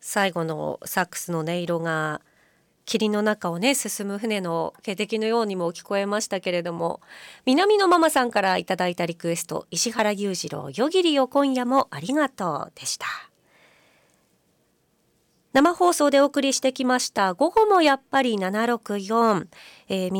最後のサックスの音色が霧の中をね進む船の警笛のようにも聞こえましたけれども、南のママさんからいただいたリクエスト、石原裕次郎夜霧よ今夜もありがとうでした。生放送でお送りしてきました午後もやっぱり764、